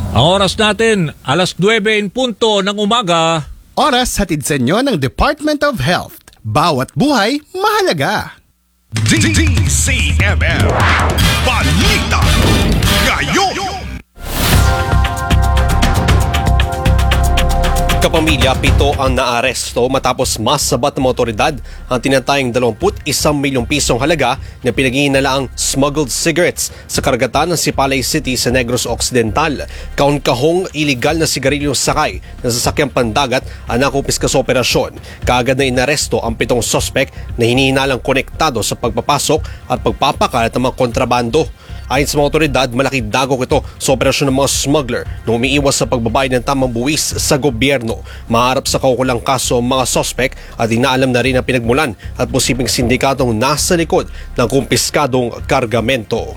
Ang oras natin, 9:09 ng umaga. Oras hatid sa inyo ng Department of Health. Bawat buhay, mahalaga. DCMM Balita Ngayon. Kapamilya, 7 ang naaresto matapos masabat ng mga otoridad ang tinatayang 21 milyong pisong halaga na pinaghihinalaang smuggled cigarettes sa karagatan ng Sipalay City sa Negros Occidental. Kaun-kahong iligal na sigarilyong sakay ng sasakyang pandagat ang nakupiskas sa operasyon. Kaagad na inaresto ang 7 sospek na hinihinalang konektado sa pagpapasok at pagpapakalat ng mga kontrabando. Ayon sa mga otoridad, malaki dagok ito sa operasyon ng mga smuggler na umiiwas sa pagbabayad ng tamang buwis sa gobyerno. Maharap sa kaukulang kaso ang mga sospek at inaalam na rin ang pinagmulan at posibleng sindikatong nasa likod ng kumpiskadong kargamento.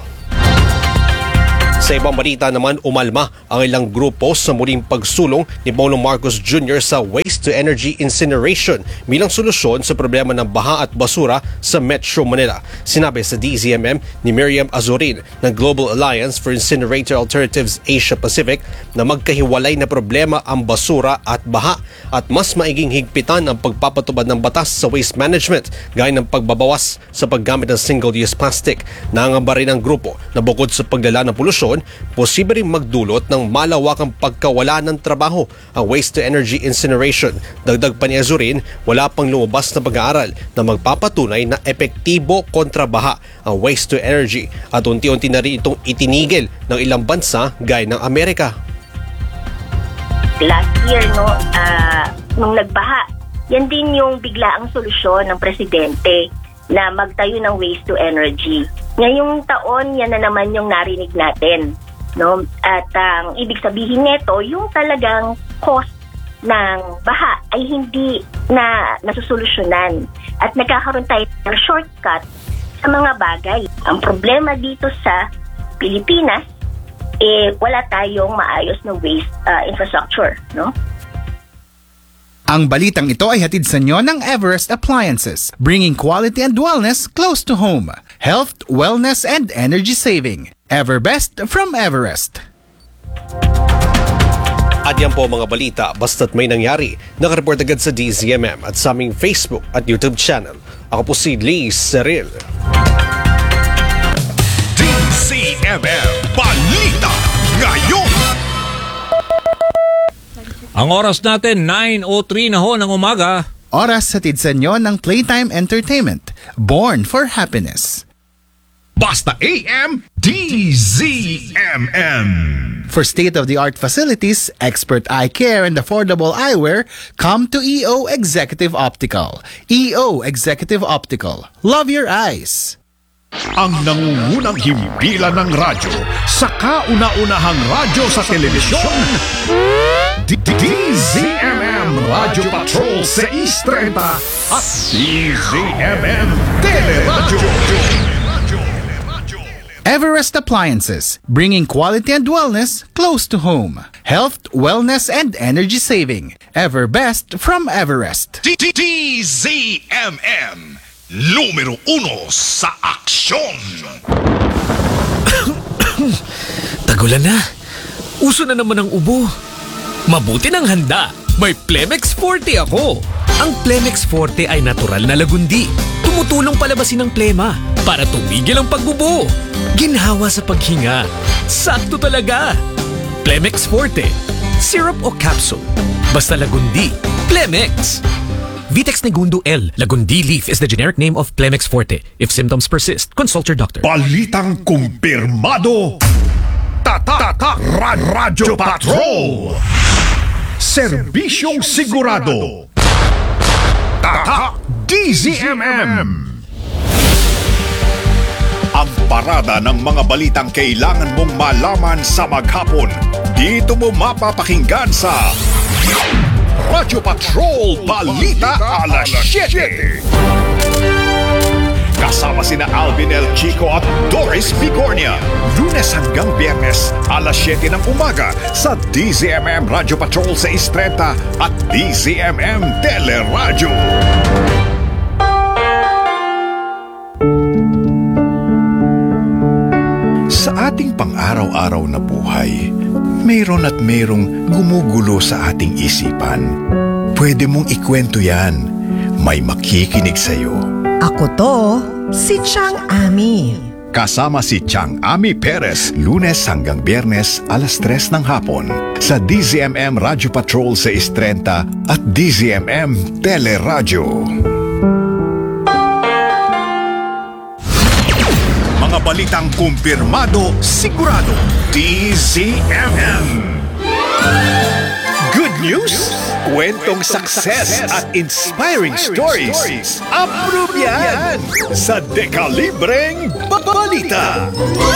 Sa ibang balita naman, umalma ang ilang grupo sa muling pagsulong ni Pangulong Marcos Jr. sa waste-to-energy incineration bilang solusyon sa problema ng baha at basura sa Metro Manila. Sinabi sa DZMM ni Miriam Azurin ng Global Alliance for Incinerator Alternatives Asia Pacific na magkahiwalay na problema ang basura at baha at mas maiging higpitan ang pagpapatubad ng batas sa waste management gaya ng pagbabawas sa paggamit ng single-use plastic. Nangamba rin ang grupo na bukod sa paglala ng polusyon, posible rin magdulot ng malawakang pagkawala ng trabaho ang waste-to-energy incineration. Dagdag pa ni Azurin, wala pang lumabas na pag-aaral na magpapatunay na epektibo kontra baha ang waste-to-energy at unti-unti na rin itong itinigil ng ilang bansa gaya ng Amerika. Last year, nung nagbaha, yan din yung biglaang solusyon ng presidente na magtayo ng waste-to-energy. Ngayong taon, yan na naman yung narinig natin. No? At ang ibig sabihin nito, yung talagang cost ng baha ay hindi na nasusolusyonan. At nagkakaroon tayo ng shortcut sa mga bagay. Ang problema dito sa Pilipinas, wala tayong maayos na waste infrastructure. No? Ang balitang ito ay hatid sa inyo ng Everest Appliances, bringing quality and wellness close to home. Health, wellness, and energy saving. Everbest from Everest. At yan po mga balita, basta't may nangyari. Nakareport agad sa DZMM at sa aming Facebook at YouTube channel. Ako po si Lee Seril. DCMM Balita Ngayon. Ang oras natin, 9:03 na ho ng umaga. Oras hatid sa inyo ng Playtime Entertainment, born for happiness. Basta AM DZMM. For state-of-the-art facilities, expert eye care, and affordable eyewear, come to EO Executive Optical. EO Executive Optical. Love your eyes. Ang nangungunang himpilan ng radyo sa kauna-unahang radyo sa telebisyon. DZMM Radio Patrol 630 at DZMM Teleradyo. Everest Appliances, bringing quality and wellness close to home. Health, wellness, and energy saving. Everbest from Everest. DZMM Numero 1 sa aksyon. Tagulan na. Uso na naman ang ubo. Mabuti ng handa. May Plemex Forte ako. Ang Plemex Forte ay natural na lagundi. Tumutulong palabasin ang plema para tumigil ang pagbubo. Ginhawa sa paghinga. Sakto talaga. Plemex Forte. Syrup o capsule. Basta lagundi. Plemex. Vitex Negundo L. Lagundi leaf is the generic name of Plemex Forte. If symptoms persist, consult your doctor. Balitang kumpirmado. Tatak Radyo Patrol. Serbisyong sigurado. Tatak DZMM. Ang parada ng mga balitang kailangan mong malaman sa maghapon. Dito mo mapapakinggan sa Radyo Patrol Balita Alas 7. Kasama sina Alvin El Chico at Doris Bigornia. Lunes hanggang Biyernes, alas 7 ng umaga sa DZMM Radio Patrol 630 at DZMM Teleradyo. Sa ating pang-araw-araw na buhay, mayroong gumugulo sa ating isipan. Pwede mong ikwento yan. May makikinig sa'yo. Ako to, si Chang Ami. Kasama si Chang Ami Perez, Lunes hanggang Biyernes, 3:00 ng hapon sa DZMM Radio Patrol 630 at DZMM Teleradyo. Mga balitang kumpirmado, sigurado, DZMM. Good news, kwentong success at inspiring stories. Approve yan sa Dekalibreng Balita.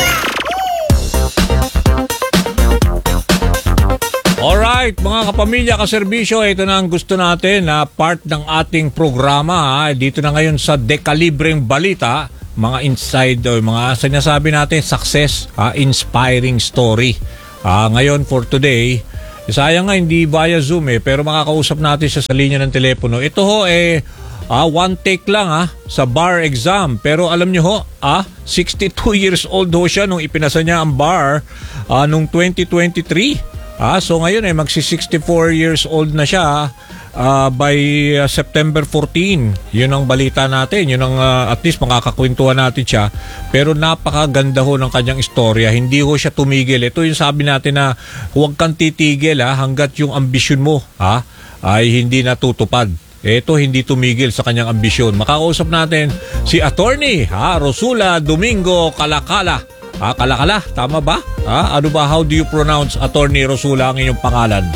Alright, mga kapamilya, kaserbisyo, ito na ang gusto natin na part ng ating programa. Dito na ngayon sa Dekalibreng Balita, mga inside o mga sinasabi natin success, inspiring story. Ngayon for today, sayang nga hindi via Zoom pero makakausap natin siya sa linya ng telepono. Ito ho one take lang sa bar exam. Pero alam nyo ho, 62 years old ho siya nung ipinasa niya ang bar nung 2023. So ngayon magsi-64 years old na siya by September 14. Yun ang balita natin. Yun ang at least makakakwentuhan natin siya. Pero napakaganda ho ng kanyang istorya. Hindi ho siya tumigil. Ito yung sabi natin na huwag kang titigil hanggat yung ambisyon mo ay hindi natutupad. Ito hindi tumigil sa kanyang ambisyon. Makakausap natin si Attorney Rosula Domingo Calacala. Calacala, tama ba? Ano ba, how do you pronounce Attorney Rosula ang inyong pangalan?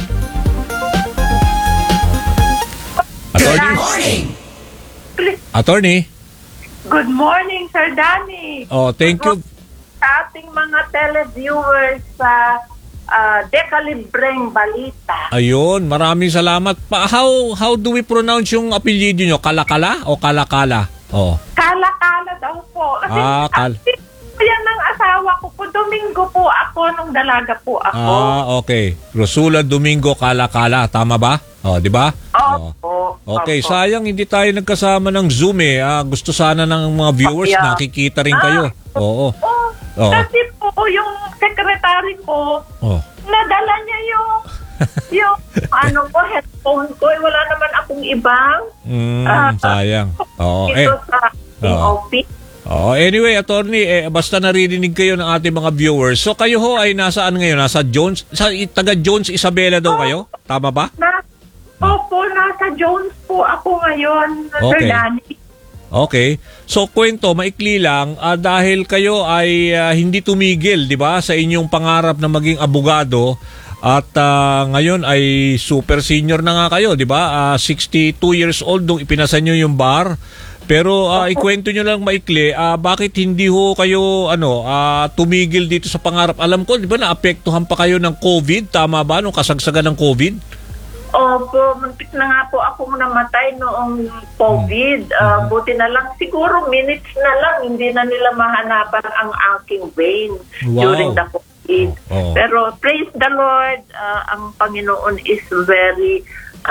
Attorney? Good morning, Sir Danny. Oh, thank you. Sa ating mga televiewers sa Dekalibreng Balita. Ayun, maraming salamat. How do we pronounce yung apelyido nyo? Calacala o Calacala? Oh. Calacala daw po. Kasi yan ang asawa ko po. Domingo po ako nung dalaga po ako. Okay. Rosula Domingo Calacala. Tama ba? Di ba? Opo. Okay, sayang hindi tayo nagkasama ng Zoom gusto sana ng mga viewers nakikita rin kayo. Oo. Kasi po yung secretary ko, nadala niya yung headphone ko. Wala naman akong ibang. Sayang. Ito sa office. Anyway, Attorney, basta naririnig kayo ng ating mga viewers. So kayo ho ay nasaan ngayon? Nasa Jones? Taga Jones Isabela daw kayo? Tama ba? Opo, nasa Jones po ako ngayon, Sir Danny. Okay. So kwento, maikli lang, dahil kayo ay hindi tumigil, di ba, sa inyong pangarap na maging abogado at ngayon ay super senior na nga kayo, di ba? 62 years old nung ipinasa nyo yung bar. Pero ikwento nyo lang maikli, bakit hindi ho kayo tumigil dito sa pangarap? Alam ko, di ba, naapektuhan pa kayo ng COVID? Tama ba, nung kasagsagan ng COVID? Opo, muntik na nga po ako namatay noong COVID. Buti na lang, siguro minutes na lang, hindi na nila mahanapan ang aking vein during the COVID. Pero praise the Lord, ang Panginoon is very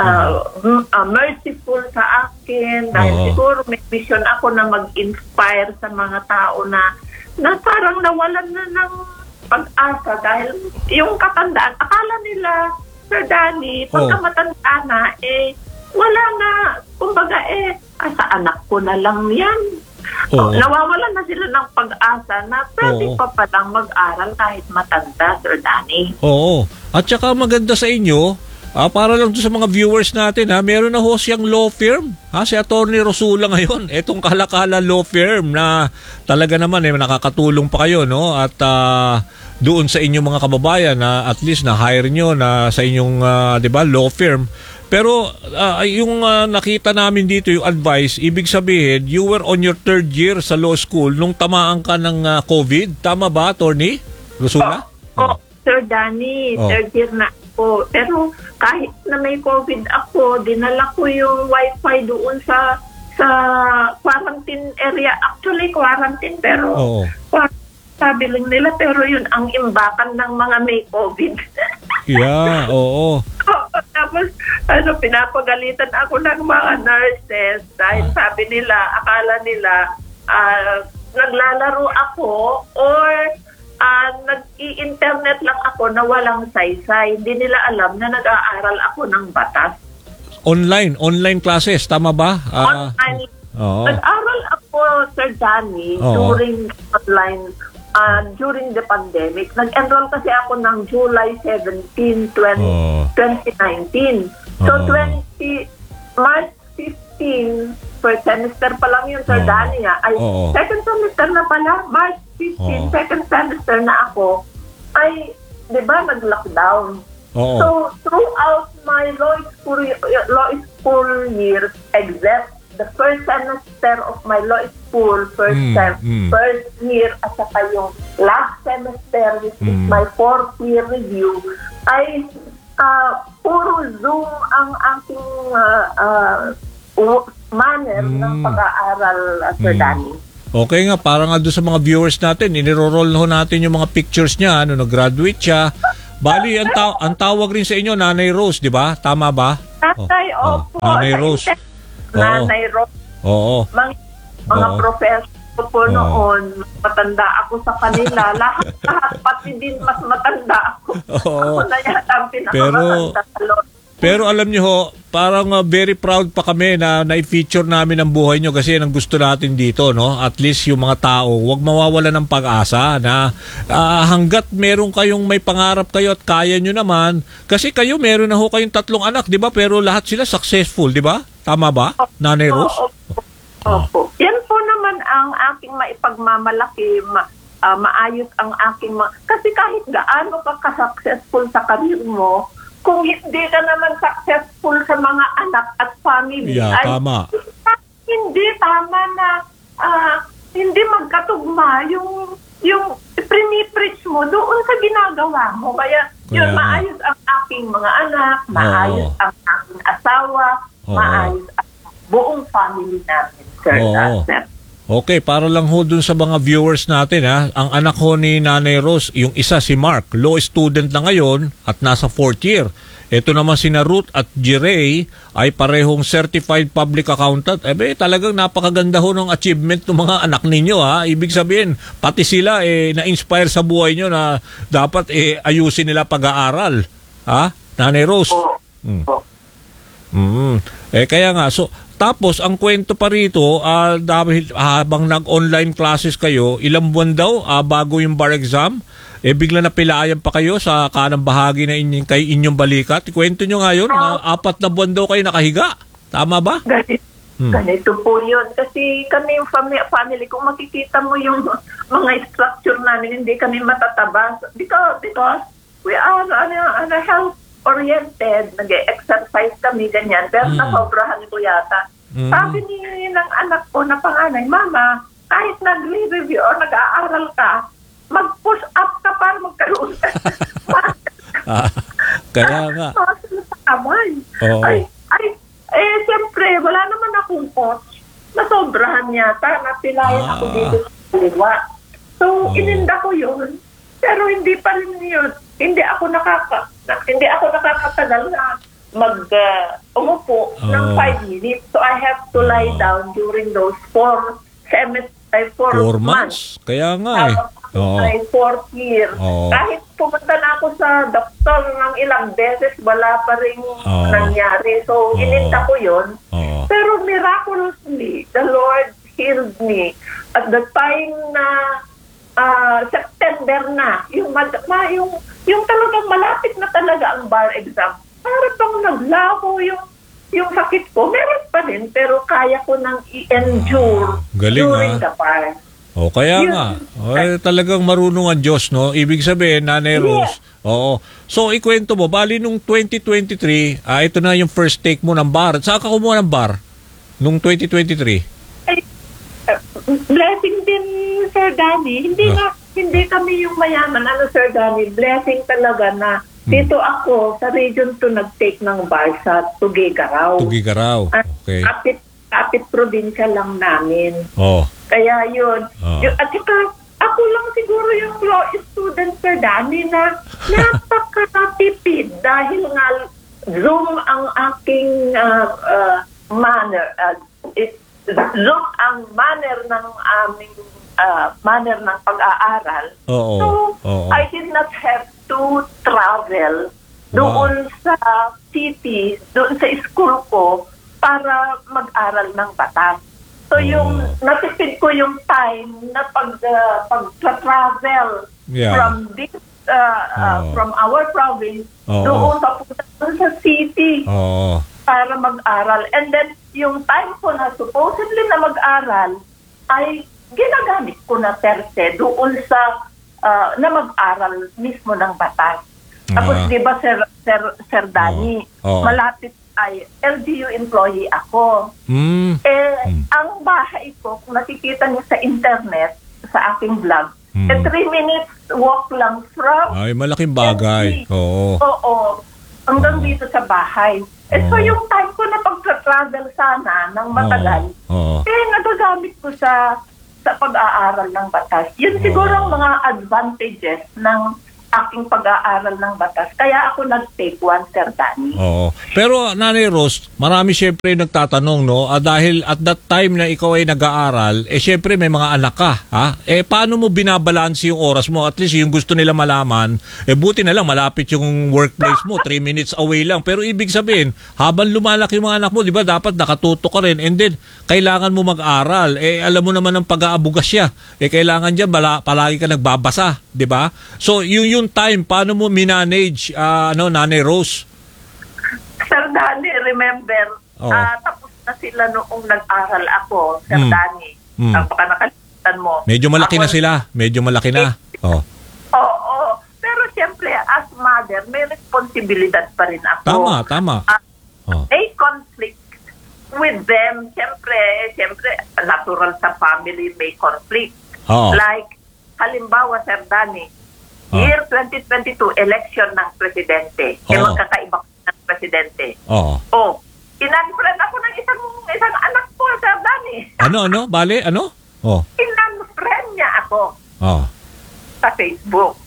merciful sa akin dahil siguro may vision ako na mag-inspire sa mga tao na parang nawalan na ng pag-asa dahil yung katandaan, akala nila, Sir Danny, pagka matanda na, wala na, kumbaga sa anak ko na lang yan. Nawawalan na sila ng pag-asa na pwede pa palang mag-aral kahit matanda, Sir Danny. At saka maganda sa inyo, para lang sa mga viewers natin, meron na ho siyang law firm. Si Attorney Rosula ngayon. Etong Calacala Law Firm na talaga naman nakakatulong pa kayo, no? At doon sa inyong mga kababayan na at least na-hire nyo na sa inyong law firm. Pero yung nakita namin dito, yung advice, ibig sabihin, you were on your 3rd year sa law school nung tamaan ka ng COVID. Tama ba, Attorney Rosula? Sir Danny, 3rd year na ako. Pero kahit na may COVID ako, dinala ko yung wifi doon sa quarantine area. Actually, quarantine, pero sabi lang nila, pero yun ang imbakan ng mga may COVID. Tapos, pinapagalitan ako ng mga nurses dahil sabi nila, akala nila, naglalaro ako or nag-i-internet lang ako na walang saysay. Hindi nila alam na nag-aaral ako ng batas. Online classes, tama ba? Online. Oo. Nag-aral ako, Sir Danny, Oo. during online, during the pandemic. Nag-enroll kasi ako ng July 17, 2019. So, Oo. March 15, first semester pa lang yun, Sir Oo. Danny, ay Oo. second semester na pala, March 15, Oo. second semester na ako, ay, di ba, nag-lockdown. Oo. So, throughout my law school years, except the first semester of my law school, first year, at saka yung last semester, which is my fourth year review, ay puro Zoom ang aking manner ng pag-aaral, Sir Danny. Okay nga, para nga doon sa mga viewers natin, iniro-roll ho natin yung mga pictures niya, nag-graduate siya. Bali, ang tawag rin sa inyo, Nanay Rose, di ba? Tama ba? Nanay, opo. Nanay Rose. Nanay Rose. Oo. Mga Oo. professor po noon, matanda ako sa kanila. Lahat pati din mas matanda ako. Oo. Ako na yata ang pinakamatanda sa Lord. Pero alam niyo ho, parang very proud pa kami na na-feature namin ang buhay niyo kasi yan ang gusto natin dito, no? At least yung mga tao, huwag mawawala ng pag-asa na hanggat meron kayong may pangarap kayo at kaya niyo naman, kasi kayo meron na ho kayong 3 anak, di ba? Pero lahat sila successful, di ba? Tama ba, Nanay Rose? Opo. Yan po naman ang aking maipagmamalaki, maayos ang aking kasi kahit gaano ka ka-successful sa career mo, kung hindi ka naman successful sa mga anak at family, ay tama. Hindi tama na hindi magkatugma yung pinipreach mo doon sa ginagawa mo. Kaya yun, maayos ang aking mga anak, maayos ang aking asawa, maayos ang buong family namin, Sir. Okay, para lang ho dun sa mga viewers natin, ang anak ho ni Nanay Rose, yung isa si Mark, law student na ngayon at nasa 4th year. Ito naman sina Ruth at Jiray ay parehong certified public accountant. Talagang napakaganda ho ng achievement ng mga anak ninyo, ha. Ibig sabihin, pati sila na-inspire sa buhay nyo na dapat ayusin nila pag-aaral. Ha? Nanay Rose? Kaya nga, so tapos ang kwento pa rito, dahil habang nag-online classes kayo, ilang buwan daw bago yung bar exam, bigla na pilayan pa kayo sa kanang bahagi na kay inyong balikat. Kwento nyo ngayon, 4 na buwan daw kayo nakahiga. Tama ba? Ganito po yun. Kasi kami yung family, kung makikita mo yung mga structure namin, hindi kami matataba. Because we are health-oriented, nag-exercise kami, ganyan. Pero nasobrahan ko yata. Sabi ng anak ko na panganay, Mama, kahit nag-review o nag-aaral ka, mag-push up ka para magkaroon ka. Kaya nga. Siyempre, wala naman akong coach. Nasobrahan yata, napilayan ako dito sa liwa. So, ininda ko yun. Pero hindi pa rin yun. Hindi ako nakakatagal na umupo ng 5 minutes. So, I have to lie down during those 4 months. Kaya nga My 4th year. Kahit pumunta na ako sa doktor ng ilang beses, wala pa rin nangyari. So, ininda ko yun. Pero miraculously, the Lord healed me. At the time na September na, yung talagang malapit na talaga ang bar exam, para bang naglaho yung sakit ko. Meron pa rin, pero kaya ko nang i-endure during the bar. Kaya nga. Talagang marunong ang Diyos, no? Ibig sabihin, Nanay Rose. Oo. So, ikwento mo, bali nung 2023, ito na yung first take mo ng bar. Saan ka kumuha ng bar? Nung 2023? Blessing din, Sir Danny. Hindi kami yung mayaman. Sir Danny? Blessing talaga na dito ako sa Region 2 nag-take ng bar sa Tuguegarao. Okay. Kapit probinsya lang namin. Kaya yun. At saka, ako lang siguro yung law student, Sir Danny, na napakatipid dahil nga Zoom ang aking manner. Zoom ang manner ng aming manner ng pag-aaral. Oo. So, Oo. I did not have to travel doon sa city, doon sa school ko para mag-aral ng batas. So yung natipid ko yung time na pag-travel Yeah. from this from our province doon papunta sa city Oo. para mag-aral. And then yung time ko na supposedly na mag-aral ay ginagamit ko na per se doon sa na mag-aral mismo ng batas. Tapos di ba Sir Danny, malapit ay LGU employee ako. Ang bahay ko, kung nakikita niyo sa internet, sa aking vlog, 3 minutes walk lang from Ay, malaking bagay. LGU. Oo. Oo. Hanggang dito sa bahay. So yung time ko na pag-travel sana ng matagal, nagagamit ko sa pag-aaral ng batas. Yun siguro ang mga advantages ng aking pag-aaral ng batas. Kaya ako nag-take one, Sir Danny. Oo. Pero, Nanay Rose, marami syempre nagtatanong, no? Dahil at that time na ikaw ay nag-aaral, syempre may mga anak ka, ha? Paano mo binabalanse yung oras mo? At least yung gusto nila malaman, buti na lang, malapit yung workplace mo, 3 minutes away lang. Pero ibig sabihin, habang lumalaki yung mga anak mo, di ba, dapat nakatuto ka rin. And then, kailangan mo mag-aral. Alam mo naman ang pag-aabugas siya. Kailangan dyan, palagi ka nagbabasa, di ba? So, yung time, paano mo minanage, Nanay Rose? Sir Danny, remember, tapos na sila noong nag-aral ako, Sir Danny. Baka nakalimutan mo. Medyo malaki na sila. Medyo malaki na. Oo. Pero siyempre, as mother, may responsibilidad pa rin ako. Tama. May conflict with them. Siyempre, natural sa family, may conflict. Like, halimbawa, Sir Danny, year 2022, election ng presidente. Magkakaiba ng presidente. Inunfriend ako ng isang anak ko, Sir Danny. Ano? Bale? Ano? Inunfriend niya ako sa Facebook.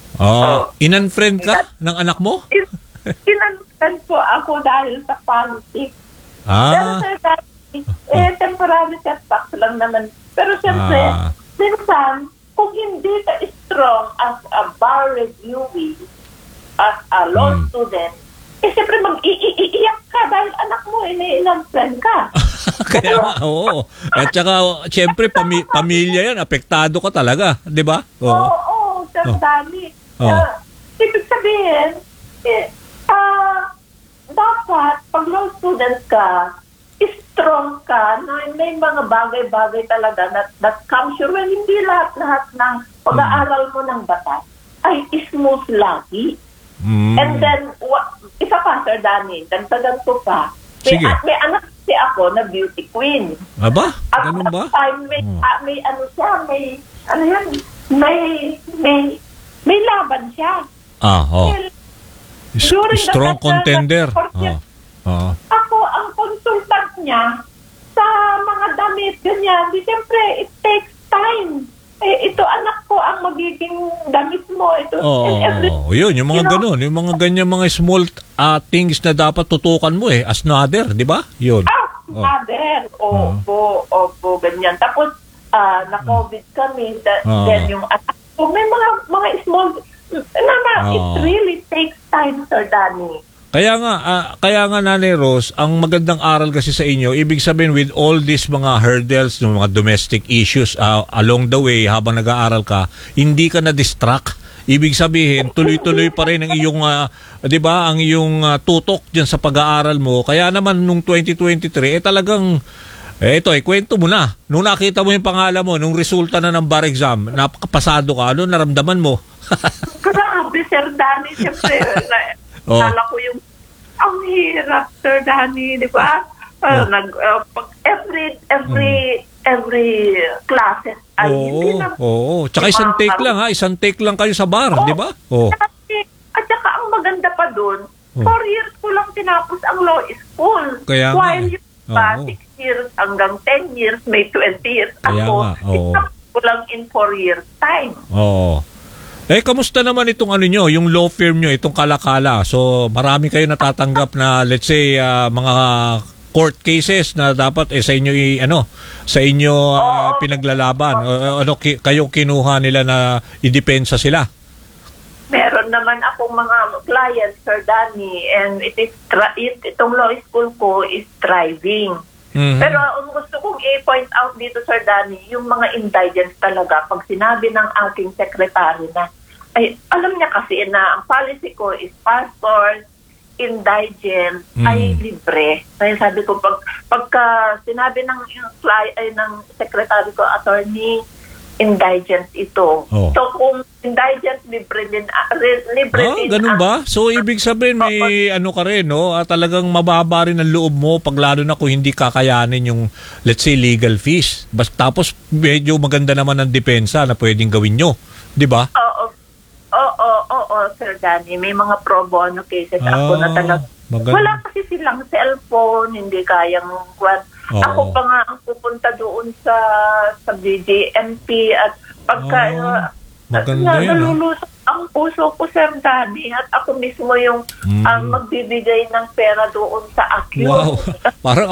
Inunfriend ka ng anak mo? Inunfriend po ako dahil sa politics. Pero Sir Danny, temporary setbacks lang naman. Pero siyempre, minsan, kung hindi ka strong as a bar reviewee, as a law student, siyempre mag-iiyak ka dahil anak mo, ini-unfriend ka. Kaya oo. At saka, siyempre, pamilya yan, apektado ka talaga, di ba? Oo, Sir Danny. Ibig sabihin, dapat, pag law student ka, strong ka, no? May mga bagay-bagay talaga that comes your way. Hindi lahat ng pag-aaral mo ng batas ay smooth lagi. And then, isa pa, Sir Danny, dagdagan ko pa. May anak si ako na beauty queen. Aba? At Ganun ba? May laban siya. Strong contender. Ako ang consultant niya sa mga damit, ganyan. Siyempre, it takes time. Ito anak ko ang magiging damit mo. Yun, yung mga ganun. Yung mga ganyan, mga small things na dapat tutukan mo as mother, di ba? Yun. Mother. Opo, ganyan. Tapos, na-COVID kami. Then yung anak ko, may mga small, it really takes time, Sir Danny. Kaya nga Nanay Rose, ang magandang aral kasi sa inyo, ibig sabihin with all these mga hurdles, mga domestic issues along the way habang nag-aaral ka, hindi ka na-distract. Ibig sabihin, tuloy-tuloy pa rin ang iyong, 'di ba, ang iyong tutok diyan sa pag-aaral mo. Kaya naman nung 2023 talagang kwento mo na. Nung nakita mo yung pangalan mo, nung resulta na ng bar exam, napakapasado ka, ano naramdaman mo? Grabe, Sir Danny, siyempre. Kala ko yung ang hirap, Sir Danny, di ba? Every classes ay hindi na. Tsaka isang take lang kayo sa bar, di ba? At saka ang maganda pa doon, 4 years ko lang tinapos ang law school. Kaya while yung 6 years hanggang 10 years, may 20 years ako. Tinapos ko lang in 4 years time. Kamusta naman itong yung law firm nyo, itong Kalakala? So, marami kayo natatanggap na, let's say, mga court cases na dapat sa inyo pinaglalaban. Kayo kinuha nila na idepensa sila? Meron naman akong mga clients, Sir Danny, and itong law school ko is thriving. Pero ang gusto kong i-point out dito, Sir Danny, yung mga indigents talaga, pag sinabi ng aking secretary na, ay, alam niya kasi na ang policy ko is pastors, indigent, ay libre. Kaya sabi ko, pagka sinabi ng secretary ko, attorney, indigent ito. Oh. So kung indigent, libre din. Ganun ba? So ibig sabihin may ka rin, no? Talagang mababa rin ang loob mo pag lalo na kung hindi kakayanin yung, let's say, legal fees. Tapos medyo maganda naman ang depensa na pwedeng gawin nyo. Di ba? Oo, Sir Danny. May mga pro bono cases ako na talaga. Maganda. Wala kasi silang cellphone, hindi kayang Ako pa nga ang pupunta doon sa BJMP at pagka nalulusok ang puso ko, Sir Danny, at ako mismo yung magbibigay ng pera doon sa ACU. Wow. Parang